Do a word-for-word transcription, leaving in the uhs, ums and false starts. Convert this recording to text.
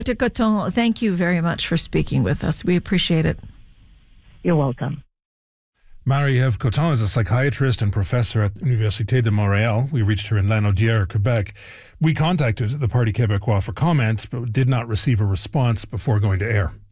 Doctor Coton, thank you very much for speaking with us. We appreciate it. You're welcome. Marie-Ève Coton is a psychiatrist and professor at Université de Montréal. We reached her in Lanaudière, Quebec. We contacted the Parti Québécois for comment, but did not receive a response before going to air.